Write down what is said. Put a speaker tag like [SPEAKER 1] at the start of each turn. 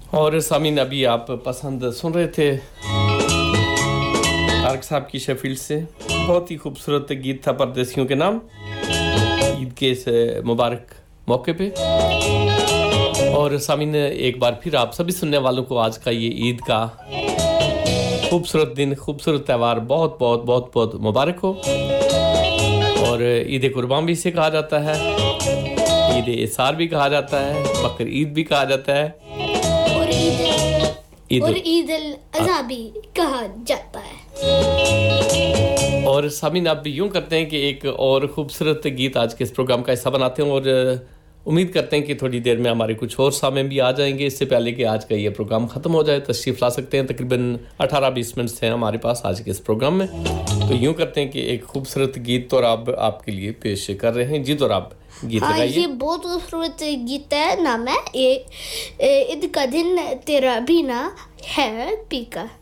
[SPEAKER 1] और सामीन अभी आप पसंद सुन रहे थे तारक साहब की शेफील्ड से बहुत ही खूबसूरत गीत था परदेसियों के नाम ईद के इस मुबारक मौके पे। और सामीन एक बार फिर आप सभी सुनने वालों को आज का ये ईद का खूबसूरत दिन खूबसूरत त्यौहार बहुत बहुत बहुत बहुत मुबारक हो। और ईद कुर्बान भी इसे कहा जाता है, ईद इसार भी कहा जाता है, बकर ईद भी कहा जाता है और
[SPEAKER 2] ईद अल अज़हा भी कहा जाता है।
[SPEAKER 1] और सामीन आप भी यूं करते हैं कि एक और खूबसूरत गीत आज के इस प्रोग्राम का हिस्सा बनाते हैं और उम्मीद करते हैं कि थोड़ी देर में हमारे कुछ और सामें भी आ जाएंगे। इससे पहले कि आज का ये प्रोग्राम ख़त्म हो जाए तशरीफ़ ला सकते हैं। तकरीबन 18-20 मिनट हैं हमारे पास आज के इस प्रोग्राम में, तो यूं करते हैं कि एक खूबसूरत गीत तो आपके लिए पेश कर रहे हैं। जी तो आप गीत लगाइए।
[SPEAKER 2] ये बहुत खूबसूरत गीत है, नाम है ईद का दिन तेरा भी ना है पीका।